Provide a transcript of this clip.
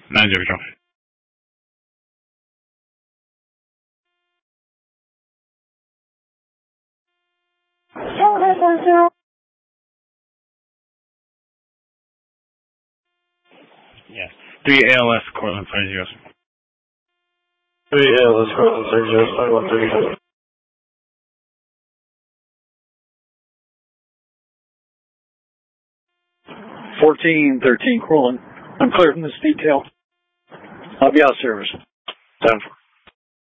9-0. Yes. 3 ALS, Cortland 30. 3 ALS, Cortland 30, 5130. 1413, Cortland. I'm clear from this detail. I'll be out of service. 10-4.